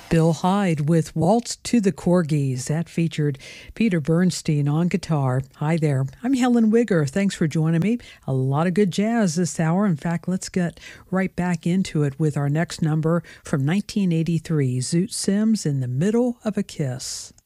Bill Hyde with Waltz to the Corgis. That featured Peter Bernstein on guitar. Hi there. I'm Helen Wigger. Thanks for joining me. A lot of good jazz this hour. In fact, let's get right back into it with our next number from 1983, Zoot Sims, In the Middle of a Kiss.